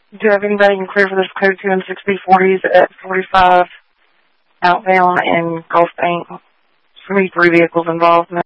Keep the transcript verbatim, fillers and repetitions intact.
Do you have anybody can clear for this code two and six B forties at forty-five outbound and Gulf Bank? Three three vehicles involved.